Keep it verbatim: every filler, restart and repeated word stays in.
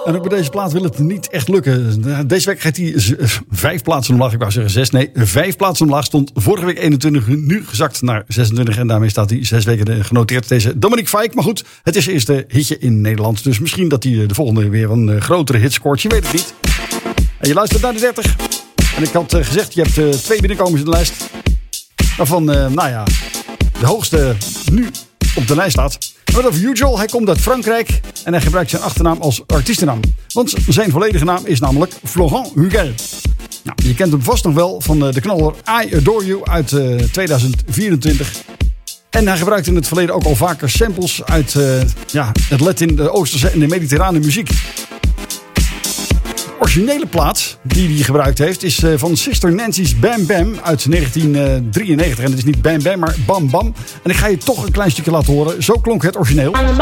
En ook bij deze plaat wil het niet echt lukken. Deze week gaat hij z- vijf plaatsen omlaag. Ik wou zeggen zes. Nee, vijf plaatsen omlaag. Stond vorige week eenentwintig. Nu gezakt naar zesentwintig. En daarmee staat hij zes weken genoteerd. Deze Dominique Fike. Maar goed, het is eerst de hitje in Nederland. Dus misschien dat hij de volgende weer een grotere hit scoort. Je weet het niet. En je luistert naar de dertig. En ik had gezegd, je hebt uh, twee binnenkomers in de lijst. Waarvan, uh, nou ja, de hoogste nu op de lijst staat. Wat over Usual, hij komt uit Frankrijk en hij gebruikt zijn achternaam als artiestennaam. Want zijn volledige naam is namelijk Florent Huguel. Nou, je kent hem vast nog wel van de knaller I Adore You uit uh, tweeduizend vierentwintig. En hij gebruikt in het verleden ook al vaker samples uit uh, ja, het Latin, de Oosterse en de mediterrane muziek. De originele plaat die hij gebruikt heeft is uh, van Sister Nancy's Bam Bam uit negentien drieënnegentig. En het is niet Bam Bam, maar Bam Bam. En ik ga je toch een klein stukje laten horen. Zo klonk het origineel. Bam, bam,